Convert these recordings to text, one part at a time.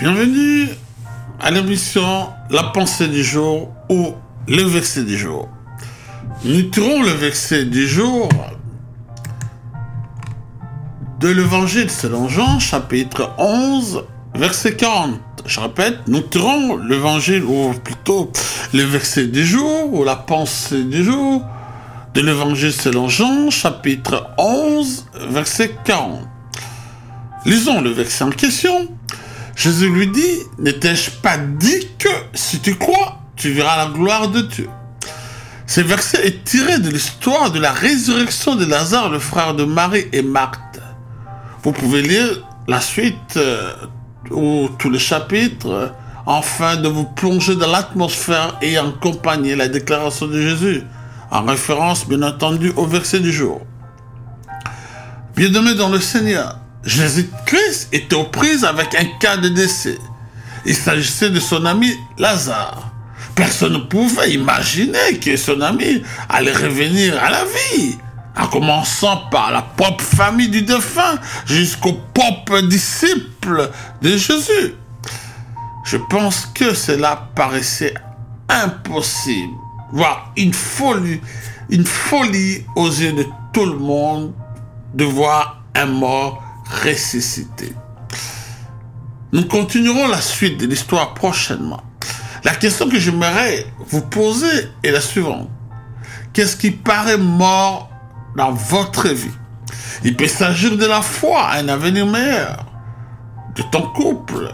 Bienvenue à l'émission La pensée du jour ou le verset du jour. Nous tirons le verset du jour de l'évangile selon Jean, chapitre 11, verset 40. Je répète, nous tirons l'évangile, ou plutôt le verset du jour ou la pensée du jour de l'évangile selon Jean, chapitre 11, verset 40. Lisons le verset en question. Jésus lui dit, n'étais-je pas dit que si tu crois, tu verras la gloire de Dieu. Ce verset est tiré de l'histoire de la résurrection de Lazare, le frère de Marie et Marthe. Vous pouvez lire la suite ou tous les chapitres afin de vous plonger dans l'atmosphère et accompagner la déclaration de Jésus, en référence bien entendu au verset du jour. Bien-aimés dans le Seigneur, Jésus-Christ était aux prises avec un cas de décès. Il s'agissait de son ami Lazare. Personne ne pouvait imaginer que son ami allait revenir à la vie, en commençant par la propre famille du défunt jusqu'aux propres disciples de Jésus. Je pense que cela paraissait impossible, voire une folie aux yeux de tout le monde de voir un mort ressuscité. Nous continuerons la suite de l'histoire prochainement. La question que j'aimerais vous poser est la suivante. Qu'est-ce qui paraît mort dans votre vie? Il peut s'agir de la foi, un avenir meilleur, de ton couple,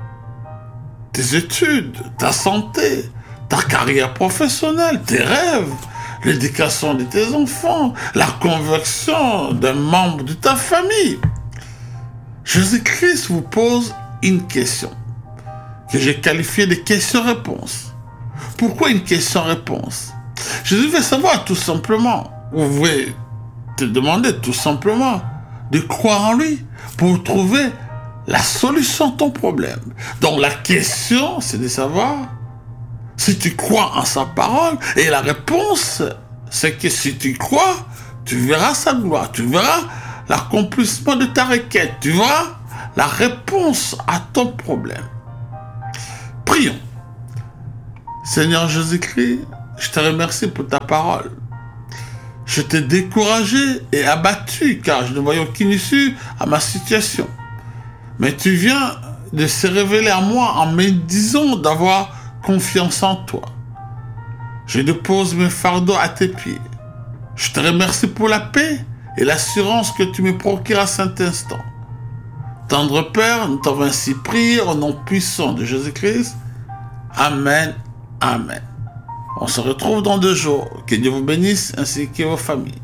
tes études, ta santé, ta carrière professionnelle, tes rêves, l'éducation de tes enfants, la conversion d'un membre de ta famille. Jésus-Christ vous pose une question que j'ai qualifiée de question-réponse. Pourquoi une question-réponse? Jésus veut savoir tout simplement, vous pouvez te demander tout simplement de croire en lui pour trouver la solution à ton problème. Donc la question, c'est de savoir si tu crois en sa parole, et la réponse, c'est que si tu crois, tu verras sa gloire, tu verras l'accomplissement de ta requête, tu verras la réponse à ton problème. Prions. Seigneur Jésus-Christ, je te remercie pour ta parole. Je t'ai découragé et abattu car je ne voyais aucune issue à ma situation. Mais tu viens de se révéler à moi en me disant d'avoir confiance en toi. Je dépose mes fardeaux à tes pieds. Je te remercie pour la paix et l'assurance que tu me procures à cet instant. Tendre Père, nous t'avons ainsi prié au nom puissant de Jésus-Christ. Amen. Amen. On se retrouve dans 2 jours. Que Dieu vous bénisse ainsi que vos familles.